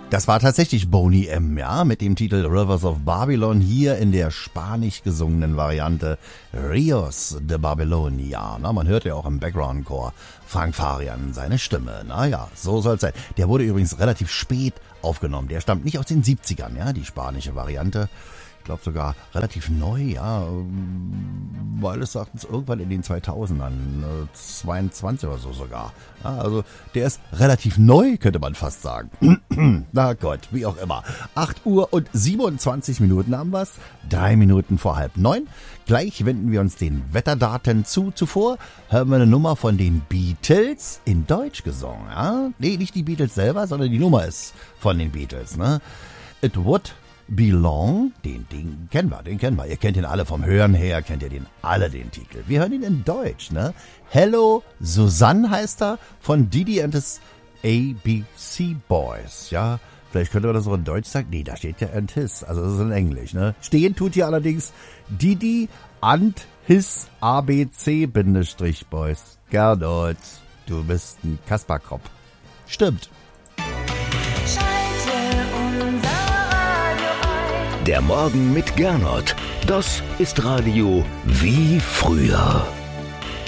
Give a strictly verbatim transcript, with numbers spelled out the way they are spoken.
Das war tatsächlich Boney M., ja, mit dem Titel Rivers of Babylon, hier in der spanisch gesungenen Variante Rios de Babilonia. Na, man hört ja auch im Background-Chor Frank Farian seine Stimme. Naja, so soll's sein. Der wurde übrigens relativ spät aufgenommen. Der stammt nicht aus den siebzigern, ja, die spanische Variante. Ich glaube sogar relativ neu, ja, meines Erachtens irgendwann in den zweitausendern, zweiundzwanzig oder so sogar. Ja, also der ist relativ neu, könnte man fast sagen. Na Gott, wie auch immer. acht Uhr und siebenundzwanzig Minuten haben wir's, drei Minuten vor halb neun. Gleich wenden wir uns den Wetterdaten zu. Zuvor hören wir eine Nummer von den Beatles in Deutsch gesungen. Ja? Nee, nicht die Beatles selber, sondern die Nummer ist von den Beatles. Ne? It Would Belong, den, den kennen wir, den kennen wir. Ihr kennt ihn alle vom Hören her, kennt ihr den alle, den Titel. Wir hören ihn in Deutsch, ne? Hello Susanne heißt er, von Didi and his A B C Boys, ja? Vielleicht könnte man das auch in Deutsch sagen. Nee, da steht ja and his, also das ist in Englisch, ne? Stehen tut hier allerdings Didi and his A B C Boys. Gernot, du bist ein Kasperkopf. Stimmt. Der Morgen mit Gernot, das ist Radio wie früher.